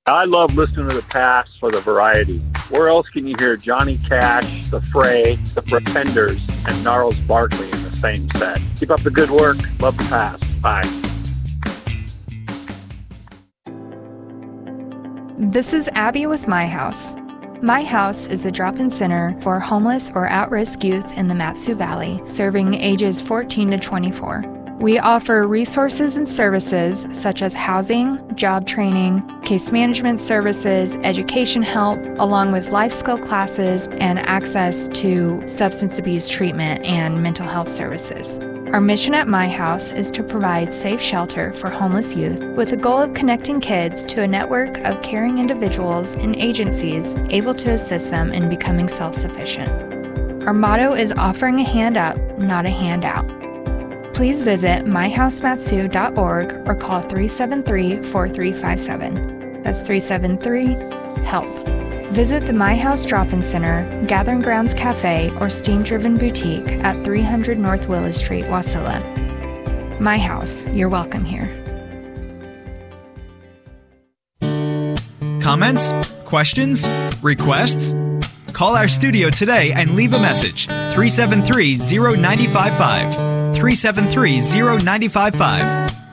I love listening to the Past for the variety. Where else can you hear Johnny Cash, The Fray, The Pretenders, and Gnarls Barkley in the same set? Keep up the good work. Love the Past. Bye. This is Abby with My House. My House is a drop-in center for homeless or at-risk youth in the Mat-Su Valley, serving ages 14 to 24. We offer resources and services such as housing, job training, case management services, education help, along with life skill classes and access to substance abuse treatment and mental health services. Our mission at My House is to provide safe shelter for homeless youth with the goal of connecting kids to a network of caring individuals and agencies able to assist them in becoming self-sufficient. Our motto is offering a hand up, not a handout. Please visit myhousematsu.org or call 373-4357. That's 373-HELP. Visit the My House Drop-In Center, Gathering Grounds Cafe, or Steam Driven Boutique at 300 North Willis Street, Wasilla. My House, you're welcome here. Comments? Questions? Requests? Call our studio today and leave a message. 373-0955. 373-0955.